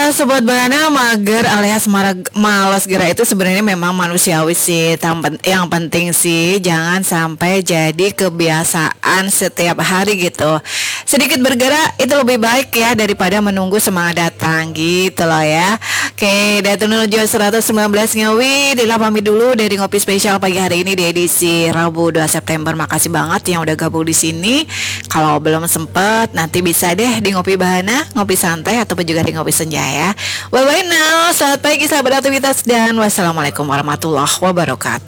Sobat Bahana, mager alias malas gerak itu sebenarnya memang manusiawi sih. Yang penting sih jangan sampai jadi kebiasaan setiap hari gitu. Sedikit bergerak itu lebih baik ya daripada menunggu semangat datang gitu loh ya. Oke, Datu Nujo 119 Ngawi Dila pamit dulu dari Ngopi Spesial pagi hari ini di edisi Rabu 2 September. Makasih banget yang udah gabung di sini. Kalau belum sempet nanti bisa deh di Ngopi Bahana, ngopi santai ataupun juga di Ngopi Senja ya. Bye bye now. Selamat pagi sahabat aktivitas dan wassalamualaikum warahmatullahi wabarakatuh.